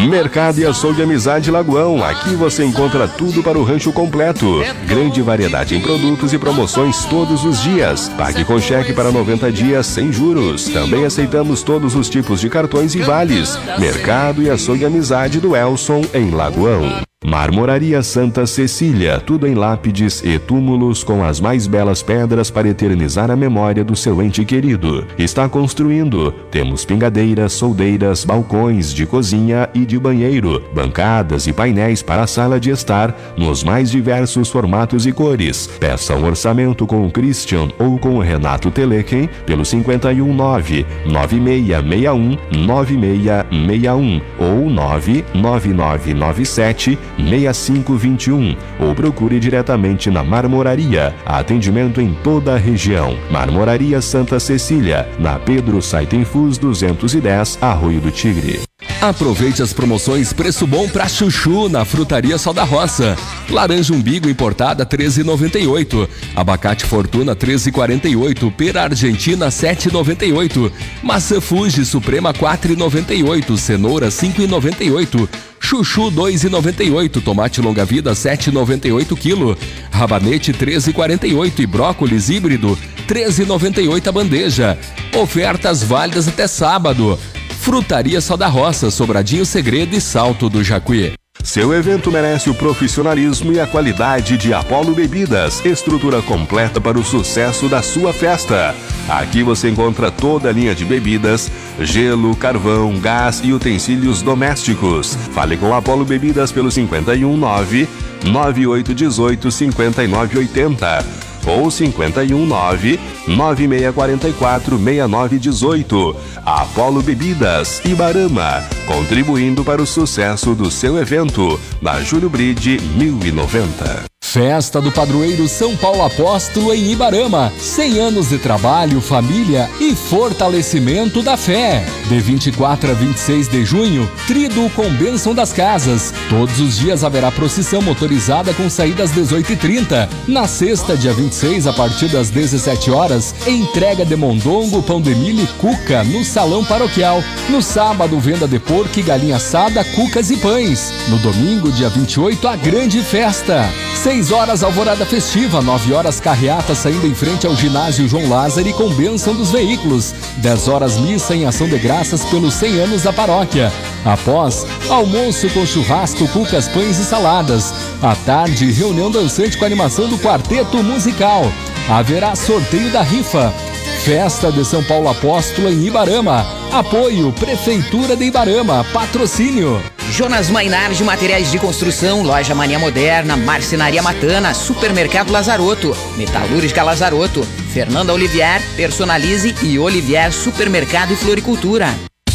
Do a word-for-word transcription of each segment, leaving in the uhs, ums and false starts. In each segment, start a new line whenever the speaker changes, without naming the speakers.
Mercado e Açougue Amizade Lagoão. Aqui você encontra tudo para o rancho completo. Grande variedade em produtos e promoções todos os dias. Pague com cheque para noventa dias sem juros. Também aceitamos todos os tipos de cartões e vales. Mercado e Açougue Amizade do Elson, em Lagoão. Marmoraria Santa Cecília, tudo em lápides e túmulos com as mais belas pedras para eternizar a memória do seu ente querido. Está construindo. Temos pingadeiras, soldeiras, balcões de cozinha e de banheiro, bancadas e painéis para a sala de estar, nos mais diversos formatos e cores. Peça um orçamento com o Christian ou com o Renato Telequem pelo cinco um nove, nove seis seis um, nove seis seis um ou nove nove nove nove sete seis cinco dois um ou procure diretamente na Marmoraria. Atendimento em toda a região. Marmoraria Santa Cecília, na Pedro Saitenfus duzentos e dez, Arroio do Tigre.
Aproveite as promoções Preço Bom pra Chuchu na Frutaria Sal da Roça. Laranja umbigo importada treze reais e noventa e oito centavos. Abacate Fortuna treze reais e quarenta e oito centavos. Pera Argentina sete reais e noventa e oito centavos. Maçã Fuji Suprema quatro reais e noventa e oito centavos. Cenoura cinco reais e noventa e oito centavos. Chuchu dois reais e noventa e oito centavos. Tomate longa vida sete reais e noventa e oito centavos quilo. Rabanete treze reais e quarenta e oito centavos. E brócolis híbrido treze reais e noventa e oito centavos a bandeja. Ofertas válidas até sábado. Frutaria Sal da Roça, Sobradinho Segredo e Salto do Jacuí.
Seu evento merece o profissionalismo e a qualidade de Apollo Bebidas, estrutura completa para o sucesso da sua festa. Aqui você encontra toda a linha de bebidas, gelo, carvão, gás e utensílios domésticos. Fale com Apollo Bebidas pelo cinco um nove, nove oito um oito, cinco nove oito zero ou cinco um nove, nove seis quatro quatro, seis nove um oito. Apollo Bebidas, Ibarama, contribuindo para o sucesso do seu evento, na Júlio Bride mil e noventa.
Festa do Padroeiro São Paulo Apóstolo em Ibarama. cem anos de trabalho, família e fortalecimento da fé. De vinte e quatro a vinte e seis de junho, Tríduo com Bênção das Casas. Todos os dias haverá procissão motorizada com saída às dezoito e trinta. Na sexta, dia vinte e seis, a partir das dezessete horas, entrega de mondongo, pão de milho e cuca no Salão Paroquial. No sábado, venda de porco e galinha assada, cucas e pães. No domingo, dia vinte e oito, a grande festa. seis horas, alvorada festiva. nove horas, carreata saindo em frente ao ginásio João Lázaro com bênção dos veículos. dez horas, missa em ação de graças pelos cem anos da paróquia. Após, almoço com churrasco, cucas, pães e saladas. À tarde, reunião dançante com animação do quarteto musical. Haverá sorteio da rifa. Festa de São Paulo Apóstolo em Ibarama. Apoio Prefeitura de Ibarama. Patrocínio
Jonas Mainardi Materiais de Construção, Loja Mania Moderna, Marcenaria Matana, Supermercado Lazarotto, Metalúrgica Lazarotto, Fernanda Olivier, Personalize e Olivier Supermercado e Floricultura.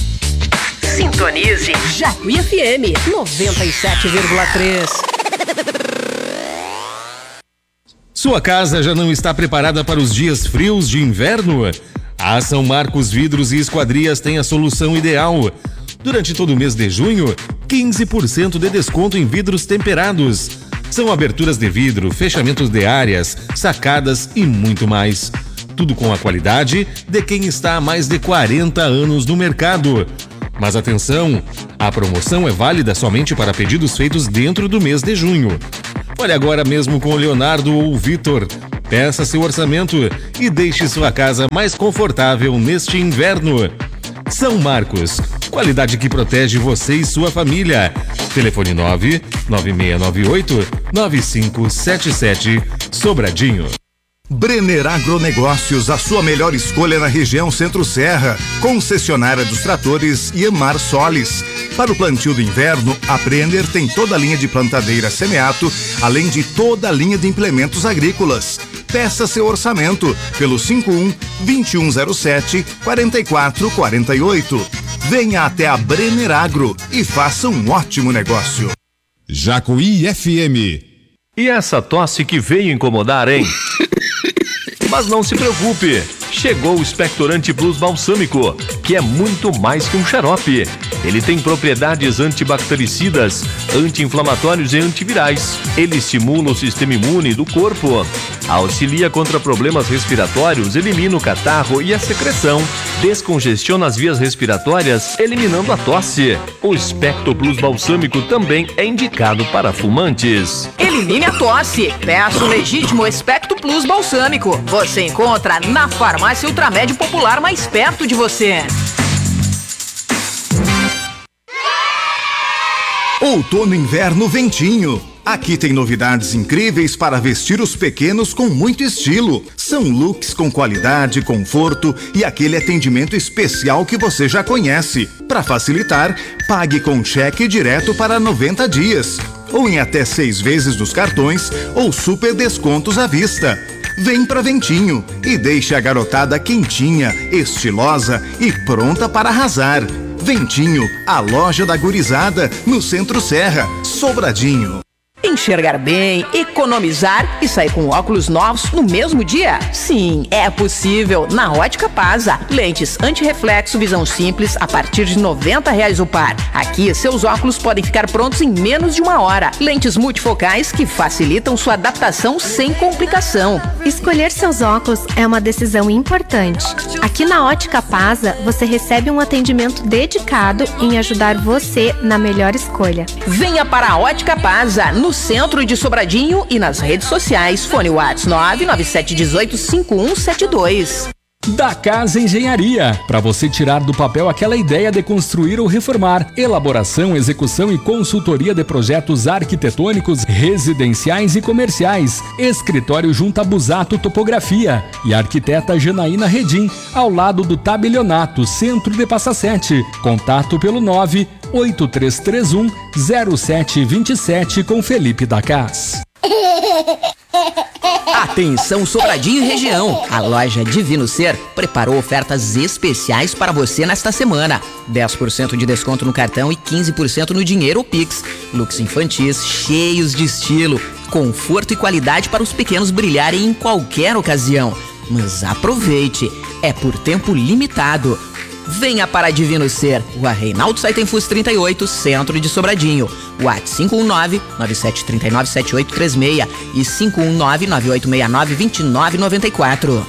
Sintonize Jacuí F M noventa e sete vírgula três.
Sua casa já não está preparada para os dias frios de inverno? A São Marcos Vidros e Esquadrias tem a solução ideal. Durante todo o mês de junho, quinze por cento de desconto em vidros temperados. São aberturas de vidro, fechamentos de áreas, sacadas e muito mais. Tudo com a qualidade de quem está há mais de quarenta anos no mercado. Mas atenção, a promoção é válida somente para pedidos feitos dentro do mês de junho. Fale agora mesmo com o Leonardo ou o Vitor. Peça seu orçamento e deixe sua casa mais confortável neste inverno. São Marcos, qualidade que protege você e sua família. Telefone nove nove seis nove oito nove cinco sete sete, Sobradinho.
Brenner Agronegócios, a sua melhor escolha na região Centro-Serra. Concessionária dos tratores Iemar Solis. Para o plantio do inverno, a Brenner tem toda a linha de plantadeira Semeato, além de toda a linha de implementos agrícolas. Peça seu orçamento pelo cinco um, dois um zero sete, quatro quatro quatro oito. Venha até a Brenner Agro e faça um ótimo negócio.
Jacuí F M.
E essa tosse que veio incomodar, hein? Mas não se preocupe, chegou o Expectorante Plus Balsâmico, que é muito mais que um xarope. Ele tem propriedades antibactericidas, anti-inflamatórios e antivirais. Ele estimula o sistema imune do corpo, auxilia contra problemas respiratórios, elimina o catarro e a secreção, descongestiona as vias respiratórias, eliminando a tosse. O Specto Plus Balsâmico também é indicado para fumantes.
Elimine a tosse. Peça o legítimo Specto Plus Balsâmico. Você encontra na farmácia Ultramed Popular mais perto de você.
Outono e inverno Ventinho. Aqui tem novidades incríveis para vestir os pequenos com muito estilo. São looks com qualidade, conforto e aquele atendimento especial que você já conhece. Para facilitar, pague com cheque direto para noventa dias, ou em até seis vezes dos cartões ou super descontos à vista. Vem pra Ventinho e deixe a garotada quentinha, estilosa e pronta para arrasar. Ventinho, a loja da gurizada, no Centro Serra, Sobradinho.
Enxergar bem, economizar e sair com óculos novos no mesmo dia? Sim, é possível na Ótica Pasa. Lentes anti-reflexo, visão simples a partir de noventa reais o par. Aqui, seus óculos podem ficar prontos em menos de uma hora. Lentes multifocais que facilitam sua adaptação sem complicação.
Escolher seus óculos é uma decisão importante. Aqui na Ótica Pasa, você recebe um atendimento dedicado em ajudar você na melhor escolha.
Venha para a Ótica Pasa, no centro de Sobradinho e nas redes sociais. Fone WhatsApp nove nove sete um oito cinco um sete dois.
Da Casa Engenharia, para você tirar do papel aquela ideia de construir ou reformar. Elaboração, execução e consultoria de projetos arquitetônicos, residenciais e comerciais. Escritório junto a Busato Topografia e a arquiteta Janaína Redim, ao lado do Tabelionato, centro de Passa Sete. Contato pelo nove oito três três um zero sete dois sete com Felipe da Cas.
Atenção Sobradinho e região, a loja Divino Ser preparou ofertas especiais para você nesta semana. dez por cento de desconto no cartão e quinze por cento no dinheiro ou Pix. Looks infantis cheios de estilo, conforto e qualidade para os pequenos brilharem em qualquer ocasião. Mas aproveite, é por tempo limitado. Venha para Divino Ser, Rua Reinaldo Saitenfus trinta e oito, centro de Sobradinho. WhatsApp cinco um nove nove sete três nove sete oito três seis e cinco um nove nove oito seis nove dois nove nove quatro.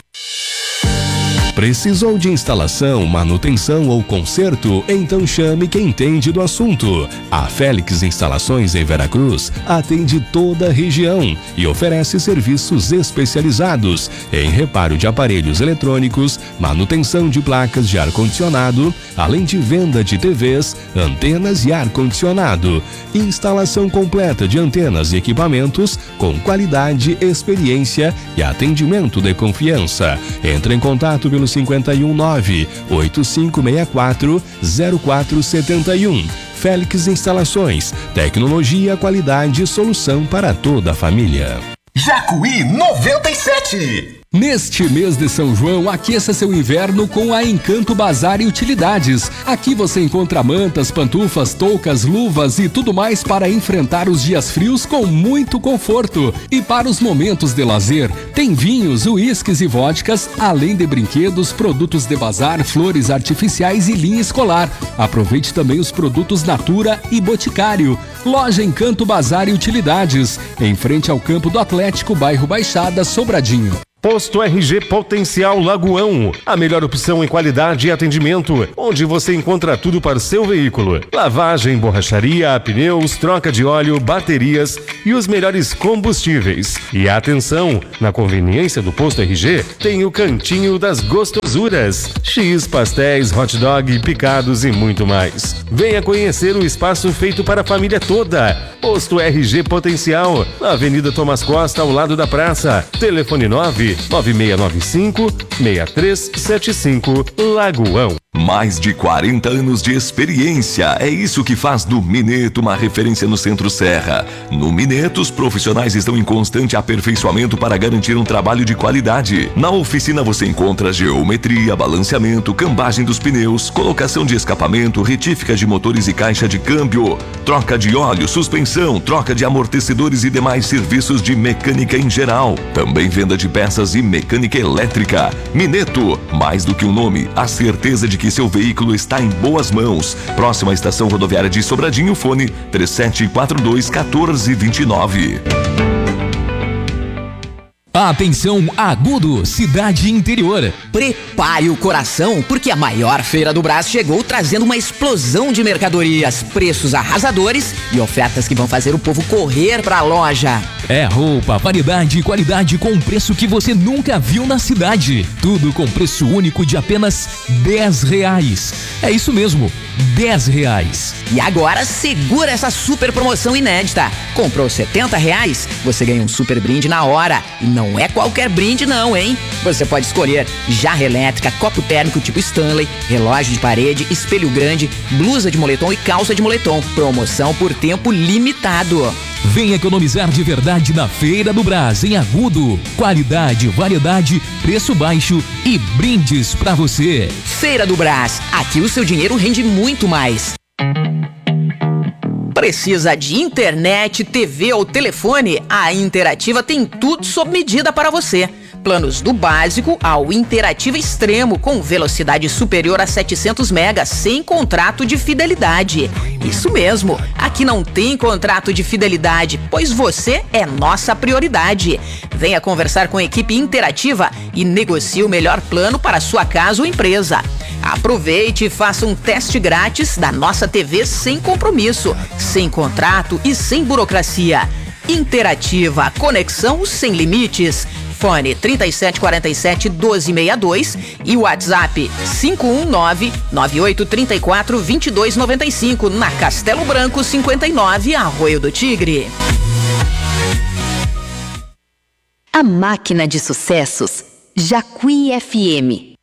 Precisou de instalação, manutenção ou conserto? Então chame quem entende do assunto. A Félix Instalações em Veracruz atende toda a região e oferece serviços especializados em reparo de aparelhos eletrônicos, manutenção de placas de ar-condicionado, além de venda de T Vs, antenas e ar-condicionado. Instalação completa de antenas e equipamentos com qualidade, experiência e atendimento de confiança. Entre em contato pelo cinquenta e um nove oito cinco seis quatro zero quatro sete um. Félix Instalações, tecnologia, qualidade e solução para toda a família.
Jacuí noventa e sete.
Neste mês de São João, aqueça seu inverno com a Encanto Bazar e Utilidades. Aqui você encontra mantas, pantufas, toucas, luvas e tudo mais para enfrentar os dias frios com muito conforto. E para os momentos de lazer, tem vinhos, uísques e vodkas, além de brinquedos, produtos de bazar, flores artificiais e linha escolar. Aproveite também os produtos Natura e Boticário. Loja Encanto Bazar e Utilidades, em frente ao Campo do Atlético, bairro Baixada, Sobradinho.
Posto R G Potencial Lagoão, a melhor opção em qualidade e atendimento, onde você encontra tudo para o seu veículo. Lavagem, borracharia, pneus, troca de óleo, baterias e os melhores combustíveis. E atenção, na conveniência do Posto R G, tem o Cantinho das Gostosuras, X, pastéis, hot dog, picados e muito mais. Venha conhecer o espaço feito para a família toda. Posto R G Potencial, na Avenida Tomás Costa, ao lado da praça. Telefone nove nove seis nove cinco seis três sete cinco, Lagoão.
Mais de quarenta anos de experiência, é isso que faz do Mineto uma referência no Centro Serra. No Mineto, os profissionais estão em constante aperfeiçoamento para garantir um trabalho de qualidade. Na oficina você encontra geometria, balanceamento, cambagem dos pneus, colocação de escapamento, retífica de motores e caixa de câmbio, troca de óleo, suspensão, troca de amortecedores e demais serviços de mecânica em geral. Também venda de peças e mecânica elétrica. Mineto, mais do que um nome, a certeza de que que seu veículo está em boas mãos. Próxima à estação rodoviária de Sobradinho, fone três sete quatro dois, um quatro dois nove.
Atenção, Agudo, cidade interior.
Prepare o coração, porque a maior feira do Brás chegou trazendo uma explosão de mercadorias, preços arrasadores e ofertas que vão fazer o povo correr pra loja.
É roupa, variedade e qualidade com um preço que você nunca viu na cidade. Tudo com preço único de apenas dez reais. É isso mesmo, dez reais.
E agora segura essa super promoção inédita. Comprou setenta reais, você ganha um super brinde na hora. E não é qualquer brinde não, hein? Você pode escolher jarra elétrica, copo térmico tipo Stanley, relógio de parede, espelho grande, blusa de moletom e calça de moletom. Promoção por tempo limitado.
Vem economizar de verdade na Feira do Brás, em Agudo. Qualidade, variedade, preço baixo e brindes pra você.
Feira do Brás, aqui o seu dinheiro rende muito mais. Precisa de internet, T V ou telefone? A Interativa tem tudo sob medida para você. Planos do básico ao Interativa Extremo, com velocidade superior a setecentos megas, sem contrato de fidelidade. Isso mesmo, aqui não tem contrato de fidelidade, pois você é nossa prioridade. Venha conversar com a equipe Interativa e negocie o melhor plano para sua casa ou empresa. Aproveite e faça um teste grátis da nossa T V sem compromisso, sem contrato e sem burocracia. Interativa, conexão sem limites. Fone trinta e sete quarenta e sete, doze sessenta e dois e WhatsApp cinco um nove, nove oito três quatro, dois dois nove cinco, na Castelo Branco cinquenta e nove, Arroio do Tigre.
A máquina de sucessos, Jacuí F M.